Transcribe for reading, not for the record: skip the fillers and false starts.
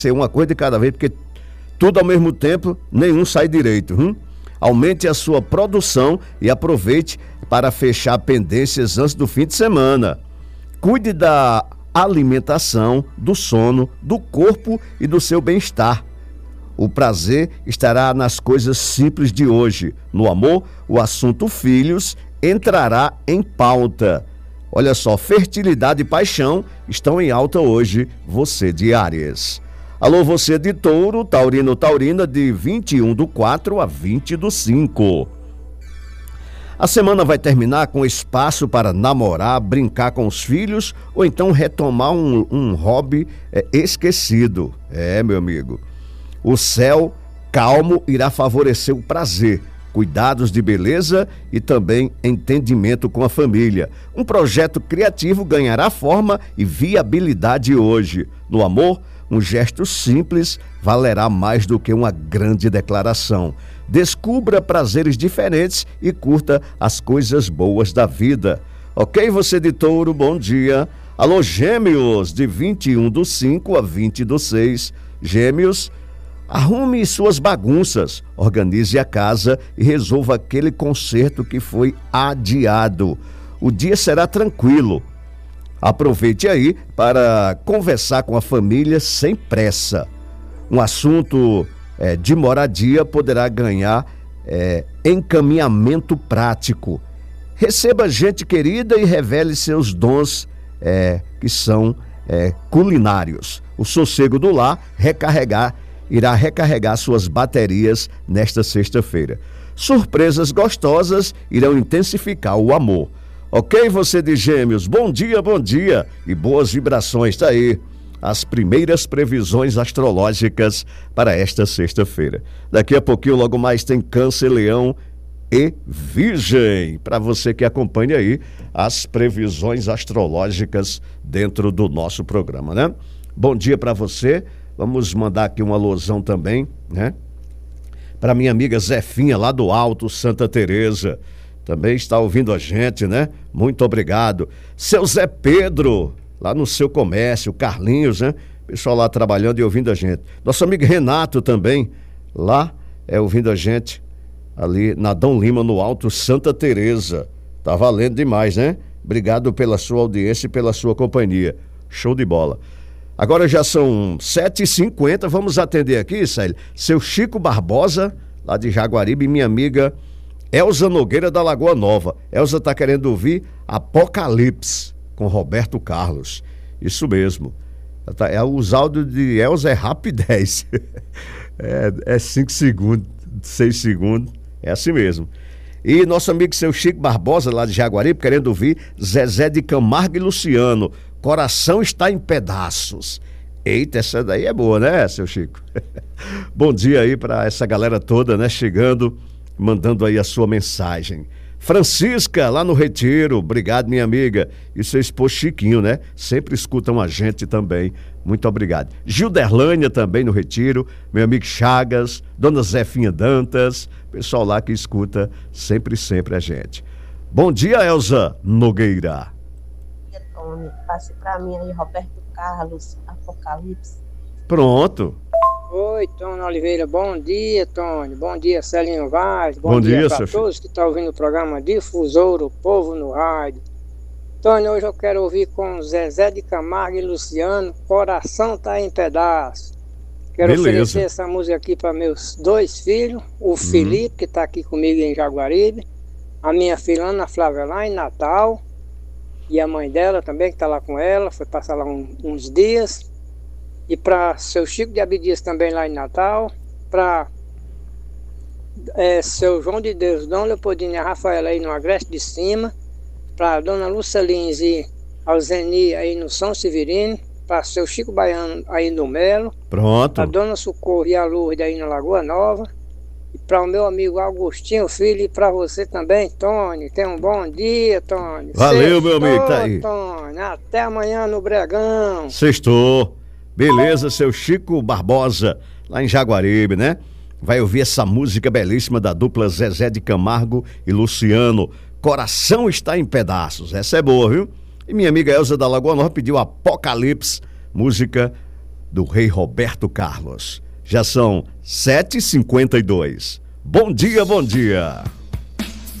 ser uma coisa de cada vez, porque tudo ao mesmo tempo, nenhum sai direito. Aumente a sua produção e aproveite para fechar pendências antes do fim de semana. Cuide da alimentação, do sono, do corpo e do seu bem-estar. O prazer estará nas coisas simples de hoje. No amor, o assunto filhos entrará em pauta. Olha só, fertilidade e paixão estão em alta hoje, você de Áries. Alô, você de Touro, taurino, taurina, de 21/4 a 20/5. A semana vai terminar com espaço para namorar, brincar com os filhos ou então retomar um hobby esquecido. Meu amigo. O céu calmo irá favorecer o prazer, cuidados de beleza e também entendimento com a família. Um projeto criativo ganhará forma e viabilidade hoje. No amor, um gesto simples valerá mais do que uma grande declaração. Descubra prazeres diferentes e curta as coisas boas da vida. Ok, você de Touro, bom dia. Alô, Gêmeos, de 21/5 a 20/6. Gêmeos, arrume suas bagunças, organize a casa e resolva aquele concerto que foi adiado. O dia será tranquilo. Aproveite aí para conversar com a família sem pressa. Um assunto de moradia poderá ganhar encaminhamento prático. Receba gente querida e revele seus dons que são culinários. O sossego do lar irá recarregar suas baterias nesta sexta-feira. Surpresas gostosas irão intensificar o amor. Ok, você de Gêmeos, bom dia e boas vibrações. Tá aí as primeiras previsões astrológicas para esta sexta-feira. Daqui a pouquinho, logo mais, tem Câncer, Leão e Virgem, para você que acompanha aí as previsões astrológicas dentro do nosso programa, né? Bom dia para você. Vamos mandar aqui uma alusão também, né? Para minha amiga Zefinha, lá do Alto Santa Teresa. Também está ouvindo a gente, né? Muito obrigado. Seu Zé Pedro, lá no seu comércio, Carlinhos, né? Pessoal lá trabalhando e ouvindo a gente. Nosso amigo Renato também, lá ouvindo a gente, ali na Dom Lima, no Alto Santa Teresa. Tá valendo demais, né? Obrigado pela sua audiência e pela sua companhia. Show de bola. Agora já são 7h50, vamos atender aqui, Célio, seu Chico Barbosa, lá de Jaguaribe, e minha amiga Elza Nogueira, da Lagoa Nova. Elza está querendo ouvir Apocalipse, com Roberto Carlos. Isso mesmo. Os áudios de Elza é rapidez. É 5 segundos, 6 segundos, é assim mesmo. E nosso amigo seu Chico Barbosa, lá de Jaguaribe, querendo ouvir Zezé de Camargo e Luciano, Coração Está em Pedaços. Eita, essa daí é boa, né, seu Chico? Bom dia aí para essa galera toda, né, chegando, mandando aí a sua mensagem. Francisca, lá no Retiro, obrigado, minha amiga. E seu esposo Chiquinho, né? Sempre escutam a gente também. Muito obrigado. Gilderlânia também no Retiro, meu amigo Chagas, dona Zefinha Dantas, pessoal lá que escuta sempre a gente. Bom dia, Elza Nogueira. Bom dia, Tony. Passe pra mim aí, Roberto Carlos, Apocalipse. Pronto. Oi, Tony Oliveira, bom dia, Tony. Bom dia, Celinho Vaz. Bom dia para todos que estão ouvindo o programa Difusor, o Povo no Rádio. Tony, hoje eu quero ouvir com Zezé de Camargo e Luciano, Coração Tá em Pedaço. Quero oferecer essa música aqui para meus 2 filhos, o Felipe, que está aqui comigo em Jaguaribe, a minha filha Ana Flávia lá em Natal, e a mãe dela também, que está lá com ela, foi passar lá uns dias. E para seu Chico de Abdias também lá em Natal, para seu João de Deus, Dona Leopoldina e a Rafaela aí no Agreste de Cima, para Dona Lúcia Lins e Alzeni aí no São Severino, para seu Chico Baiano aí no Melo, pronto, para Dona Socorro e a Lourdes aí na Lagoa Nova, e para o meu amigo Augustinho Filho, e para você também, Tony. Tenha um bom dia, Tony. Valeu, meu amigo, tá aí. Tony. Até amanhã no Bregão. Sextou. Beleza, seu Chico Barbosa, lá em Jaguaribe, né? Vai ouvir essa música belíssima da dupla Zezé de Camargo e Luciano, Coração Está em Pedaços. Essa é boa, viu? E minha amiga Elza da Lagoa Nova pediu Apocalipse, música do rei Roberto Carlos. Já são 7h52. Bom dia, bom dia.